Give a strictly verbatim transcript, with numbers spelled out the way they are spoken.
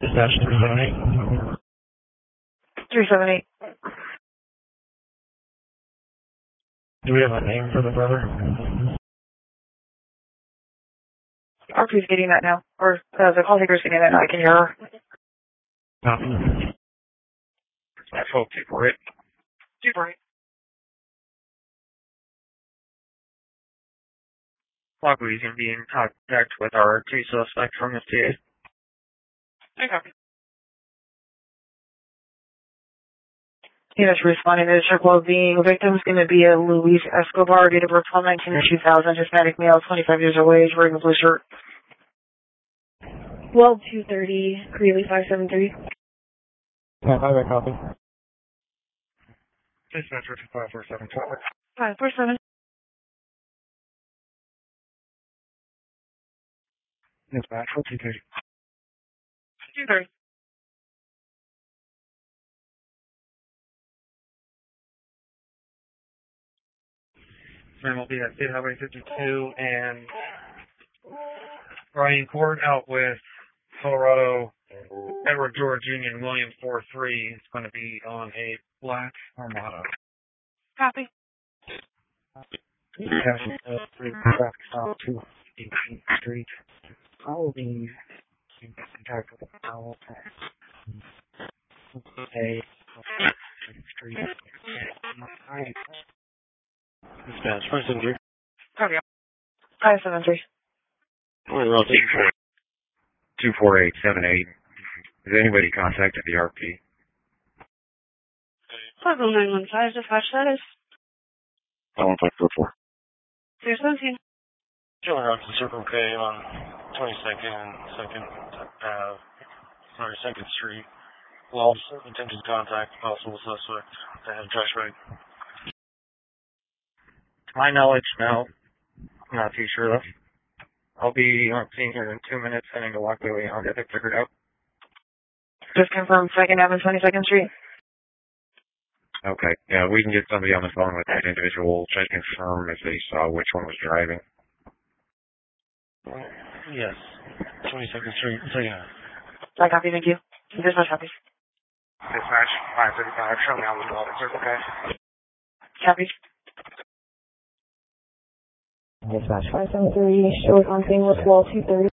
Dispatch three seven eight. three seven eight. Do we have a name for the brother? R P's getting that now. Or uh, the call taker's getting that now. I can hear her. Copy. That's all two four eight. two four eight. Lockley's going to be in contact with our two suspects from F T A. I copy. Units responding to the check well being victim is going to be a Luis Escobar, date of birth twelve nineteen two thousand, Hispanic male, twenty-five years of age, wearing a blue shirt. twelve two thirty, Greeley five seven three. Yeah, highway copy. Dispatcher two five four seven. five four seven. Dispatch for two thirty. two thirty. Then we'll be at State Highway fifty-two and Ryan Court out with Colorado, Edward George Union, William four three. It's going to be on a black Armada. Copy. Passing uh, through traffic stop to eighteenth Street. I will be in contact with the Powell A Street. Alright. Dispatch, five seven three. Copy. five seven three. We're around two four eight seven eight. Has anybody contacted the R P? five oh nine one five, dispatch status. one five four four. zero seventeen. Chilling around to Circle K on twenty-second and second, uh, sorry, second Street. Lost attempted contact, possible suspect. They had a trash bag. To my knowledge, no. I'm not too sure though. I'll be on scene here in two minutes, heading to Lockley. I'll get it figured out. Just confirm second Avenue, twenty-second Street. Okay, yeah, we can get somebody on the phone with that individual, try to confirm if they saw which one was driving. Yes, twenty-second Street, so yeah. I copy, thank you. Dispatch copy. Dispatch, five thirty-five, show me on the dog, circle K. Copy. Dispatch five seven three, show us on scene with wall two thirty.